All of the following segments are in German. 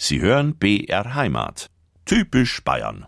Sie hören BR Heimat. Typisch Bayern.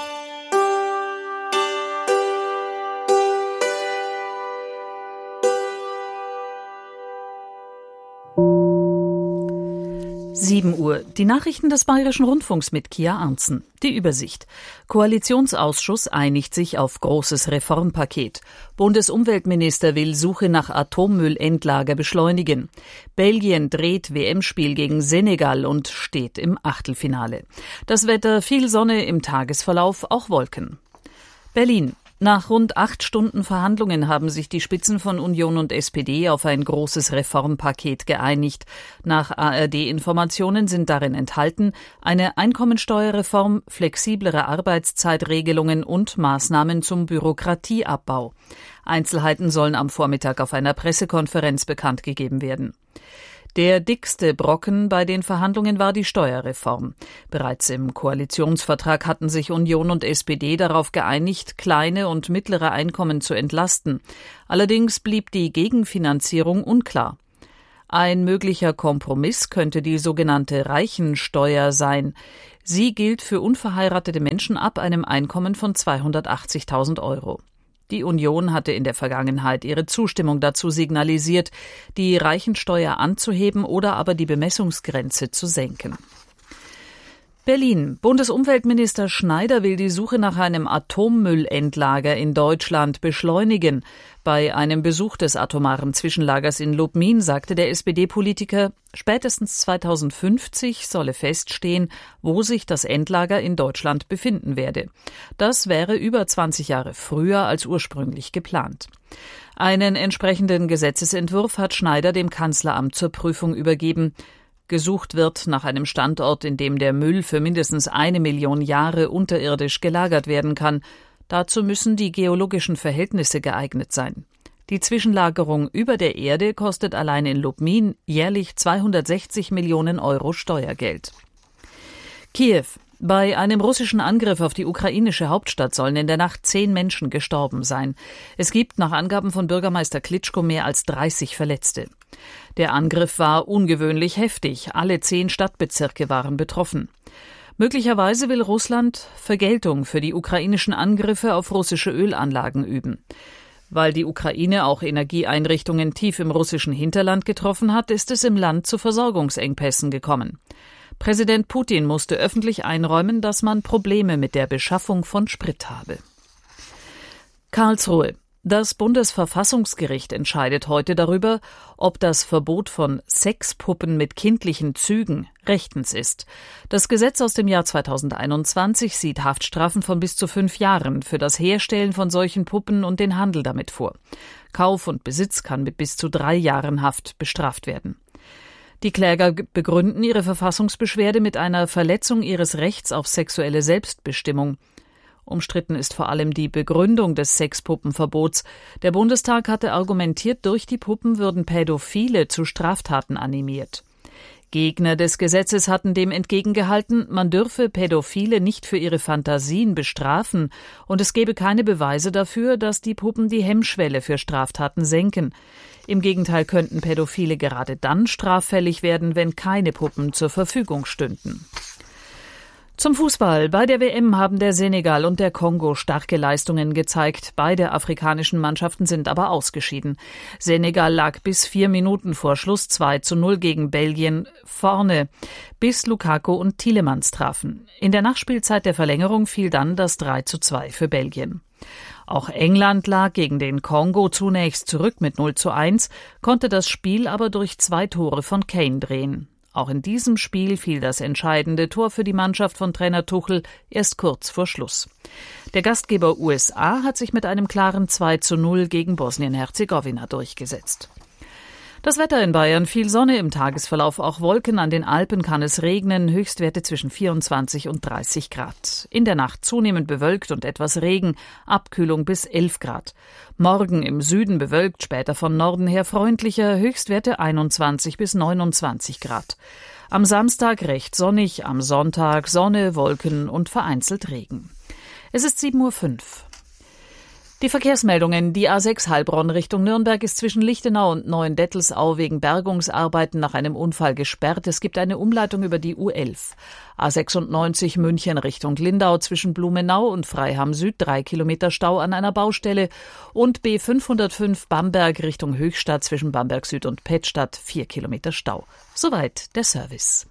Uhr. Die Nachrichten des Bayerischen Rundfunks mit Kia Arntzen. Die Übersicht. Koalitionsausschuss einigt sich auf großes Reformpaket. Bundesumweltminister will Suche nach Atommüllendlager beschleunigen. Belgien dreht WM-Spiel gegen Senegal und steht im Achtelfinale. Das Wetter: viel Sonne, im Tagesverlauf auch Wolken. Berlin. Nach rund 8 Stunden Verhandlungen haben sich die Spitzen von Union und SPD auf ein großes Reformpaket geeinigt. Nach ARD-Informationen sind darin enthalten eine Einkommensteuerreform, flexiblere Arbeitszeitregelungen und Maßnahmen zum Bürokratieabbau. Einzelheiten sollen am Vormittag auf einer Pressekonferenz bekannt gegeben werden. Der dickste Brocken bei den Verhandlungen war die Steuerreform. Bereits im Koalitionsvertrag hatten sich Union und SPD darauf geeinigt, kleine und mittlere Einkommen zu entlasten. Allerdings blieb die Gegenfinanzierung unklar. Ein möglicher Kompromiss könnte die sogenannte Reichensteuer sein. Sie gilt für unverheiratete Menschen ab einem Einkommen von 280.000 Euro. Die Union hatte in der Vergangenheit ihre Zustimmung dazu signalisiert, die Reichensteuer anzuheben oder aber die Bemessungsgrenze zu senken. Berlin. Bundesumweltminister Schneider will die Suche nach einem Atommüllendlager in Deutschland beschleunigen. Bei einem Besuch des atomaren Zwischenlagers in Lubmin sagte der SPD-Politiker, spätestens 2050 solle feststehen, wo sich das Endlager in Deutschland befinden werde. Das wäre über 20 Jahre früher als ursprünglich geplant. Einen entsprechenden Gesetzesentwurf hat Schneider dem Kanzleramt zur Prüfung übergeben. Gesucht wird nach einem Standort, in dem der Müll für mindestens 1 Million Jahre unterirdisch gelagert werden kann. Dazu müssen die geologischen Verhältnisse geeignet sein. Die Zwischenlagerung über der Erde kostet allein in Lubmin jährlich 260 Millionen Euro Steuergeld. Kiew. Bei einem russischen Angriff auf die ukrainische Hauptstadt sollen in der Nacht 10 Menschen gestorben sein. Es gibt nach Angaben von Bürgermeister Klitschko mehr als 30 Verletzte. Der Angriff war ungewöhnlich heftig. Alle 10 Stadtbezirke waren betroffen. Möglicherweise will Russland Vergeltung für die ukrainischen Angriffe auf russische Ölanlagen üben. Weil die Ukraine auch Energieeinrichtungen tief im russischen Hinterland getroffen hat, ist es im Land zu Versorgungsengpässen gekommen. Präsident Putin musste öffentlich einräumen, dass man Probleme mit der Beschaffung von Sprit habe. Karlsruhe. Das Bundesverfassungsgericht entscheidet heute darüber, ob das Verbot von Sexpuppen mit kindlichen Zügen rechtens ist. Das Gesetz aus dem Jahr 2021 sieht Haftstrafen von bis zu 5 Jahren für das Herstellen von solchen Puppen und den Handel damit vor. Kauf und Besitz kann mit bis zu 3 Jahren Haft bestraft werden. Die Kläger begründen ihre Verfassungsbeschwerde mit einer Verletzung ihres Rechts auf sexuelle Selbstbestimmung. Umstritten ist vor allem die Begründung des Sexpuppenverbots. Der Bundestag hatte argumentiert, durch die Puppen würden Pädophile zu Straftaten animiert. Gegner des Gesetzes hatten dem entgegengehalten, man dürfe Pädophile nicht für ihre Fantasien bestrafen und es gebe keine Beweise dafür, dass die Puppen die Hemmschwelle für Straftaten senken. Im Gegenteil könnten Pädophile gerade dann straffällig werden, wenn keine Puppen zur Verfügung stünden. Zum Fußball. Bei der WM haben der Senegal und der Kongo starke Leistungen gezeigt. Beide afrikanischen Mannschaften sind aber ausgeschieden. Senegal lag bis 4 Minuten vor Schluss 2:0 gegen Belgien vorne, bis Lukaku und Tielemans trafen. In der Nachspielzeit der Verlängerung fiel dann das 3:2 für Belgien. Auch England lag gegen den Kongo zunächst zurück mit 0:1, konnte das Spiel aber durch 2 Tore von Kane drehen. Auch in diesem Spiel fiel das entscheidende Tor für die Mannschaft von Trainer Tuchel erst kurz vor Schluss. Der Gastgeber USA hat sich mit einem klaren 2:0 gegen Bosnien-Herzegowina durchgesetzt. Das Wetter in Bayern: viel Sonne, im Tagesverlauf auch Wolken, an den Alpen kann es regnen, Höchstwerte zwischen 24 und 30 Grad. In der Nacht zunehmend bewölkt und etwas Regen, Abkühlung bis 11 Grad. Morgen im Süden bewölkt, später von Norden her freundlicher, Höchstwerte 21 bis 29 Grad. Am Samstag recht sonnig, am Sonntag Sonne, Wolken und vereinzelt Regen. Es ist 7:05 Uhr. Die Verkehrsmeldungen. Die A6 Heilbronn Richtung Nürnberg ist zwischen Lichtenau und Neuendettelsau wegen Bergungsarbeiten nach einem Unfall gesperrt. Es gibt eine Umleitung über die U11. A96 München Richtung Lindau zwischen Blumenau und Freiham Süd 3 Kilometer Stau an einer Baustelle. Und B505 Bamberg Richtung Höchstadt zwischen Bamberg Süd und Pettstadt 4 Kilometer Stau. Soweit der Service.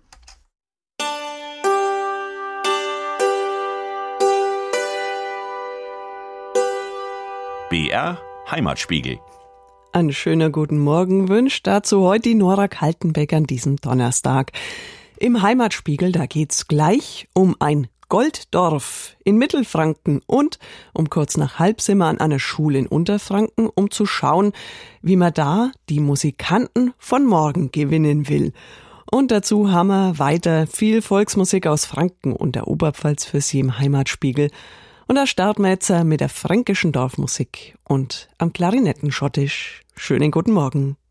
BR Heimatspiegel. Einen schönen guten Morgen wünscht dazu heute die Nora Kaltenbeck an diesem Donnerstag. Im Heimatspiegel, da geht's gleich um ein Golddorf in Mittelfranken und um kurz nach halb sind wir an einer Schule in Unterfranken, um zu schauen, wie man da die Musikanten von morgen gewinnen will. Und dazu haben wir weiter viel Volksmusik aus Franken und der Oberpfalz für Sie im Heimatspiegel. Und da starten wir jetzt mit der fränkischen Dorfmusik und am Klarinettenschottisch. Schönen guten Morgen.